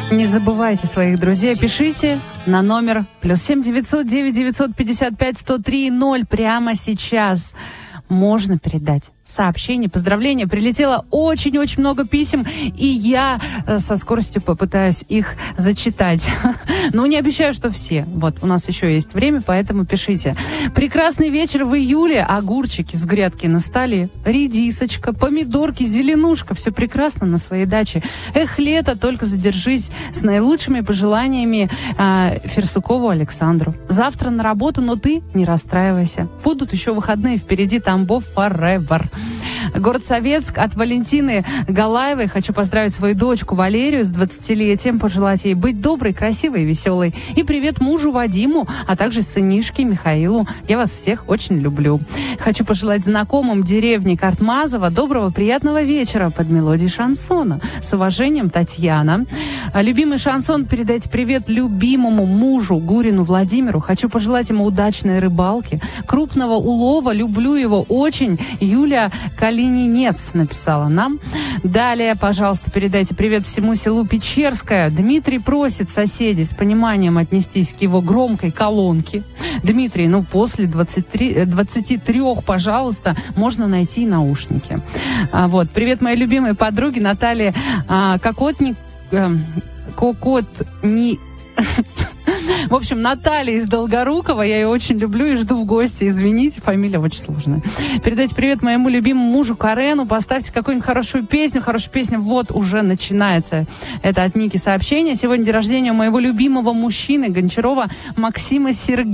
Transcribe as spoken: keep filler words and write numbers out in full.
Не забывайте своих друзей, пишите на номер плюс семь девятьсот девять девятьсот пятьдесят пять сто три ноль прямо сейчас. Можно передать сообщение, поздравления. Прилетело очень-очень много писем, и я со скоростью попытаюсь их зачитать. Но не обещаю, что все. Вот, у нас еще есть время, поэтому пишите. Прекрасный вечер в июле. Огурчики с грядки на столе, редисочка, помидорки, зеленушка. Все прекрасно на своей даче. Эх, лето, только задержись. С наилучшими пожеланиями э, Ферсукову Александру. Завтра на работу, но ты не расстраивайся. Будут еще выходные впереди. Тамбов forever. Город Советск от Валентины Галаевой. Хочу поздравить свою дочку Валерию с двадцатилетием, пожелать ей быть доброй, красивой и веселой. И привет мужу Вадиму, а также сынишке Михаилу. Я вас всех очень люблю. Хочу пожелать знакомым деревни Картмазово доброго, приятного вечера под мелодией шансона. С уважением, Татьяна. Любимый шансон передайте привет любимому мужу Гурину Владимиру. Хочу пожелать ему удачной рыбалки, крупного улова. Люблю его очень. Юля Калининец написала нам. Далее, пожалуйста, передайте привет всему селу Печерское. Дмитрий просит соседей с пониманием отнестись к его громкой колонке. Дмитрий, ну, после двадцати трёх, пожалуйста, можно найти наушники. А, вот, привет моей любимой подруге Наталье а, Кокотник... А, Кокотни... В общем, Наталья из Долгорукова, я ее очень люблю и жду в гости. Извините, фамилия очень сложная. Передайте привет моему любимому мужу Карену, поставьте какую-нибудь хорошую песню. Хорошая песня вот уже начинается. Это от Ники сообщение. Сегодня день рождения у моего любимого мужчины Гончарова Максима Сергеевича.